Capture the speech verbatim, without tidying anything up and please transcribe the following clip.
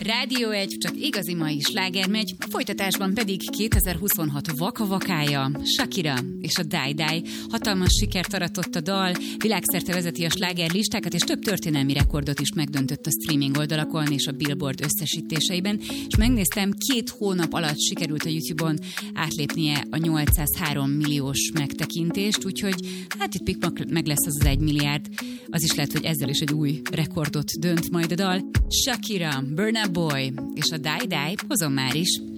Rádió egy, csak igazi mai sláger megy, folytatásban pedig kétezer-huszonhat vaka-vakája, Shakira és a Die Die. Hatalmas sikert aratott a dal, világszerte vezeti a sláger listákat, és több történelmi rekordot is megdöntött a streaming oldalakon és a Billboard összesítéseiben, és megnéztem, két hónap alatt sikerült a YouTube-on átlépnie a nyolcszázhárom milliós megtekintést, úgyhogy hát itt pikpak meg lesz az az egy milliárd. Az is lehet, hogy ezzel is egy új rekordot dönt majd a dal. Shakira, Burna Boy és a Die Die, hozom már is.